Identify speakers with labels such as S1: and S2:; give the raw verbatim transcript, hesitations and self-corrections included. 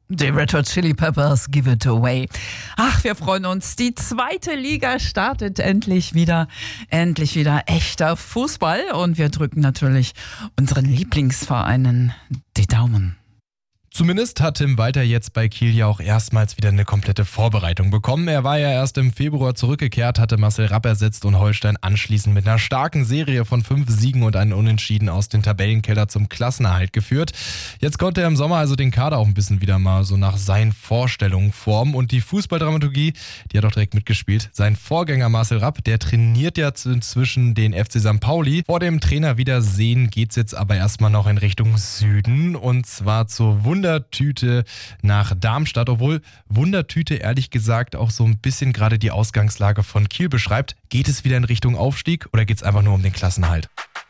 S1: Die Red Hot Chili Peppers, Give It Away. Ach, wir freuen uns. Die zweite Liga startet endlich wieder. Endlich wieder echter Fußball. Und wir drücken natürlich unseren Lieblingsvereinen die Daumen.
S2: Zumindest hat Tim Walter jetzt bei Kiel ja auch erstmals wieder eine komplette Vorbereitung bekommen. Er war ja erst im Februar zurückgekehrt, hatte Marcel Rapp ersetzt und Holstein anschließend mit einer starken Serie von fünf Siegen und einem Unentschieden aus dem Tabellenkeller zum Klassenerhalt geführt. Jetzt konnte er im Sommer also den Kader auch ein bisschen wieder mal so nach seinen Vorstellungen formen und die Fußballdramaturgie, die hat auch direkt mitgespielt. Sein Vorgänger Marcel Rapp, der trainiert ja inzwischen den F C Sankt Pauli. Vor dem Trainerwiedersehen geht's jetzt aber erstmal noch in Richtung Süden und zwar zur Wunder Wundertüte nach Darmstadt, obwohl Wundertüte ehrlich gesagt auch so ein bisschen gerade die Ausgangslage von Kiel beschreibt. Geht es wieder in Richtung Aufstieg oder geht es einfach nur um den Klassenerhalt?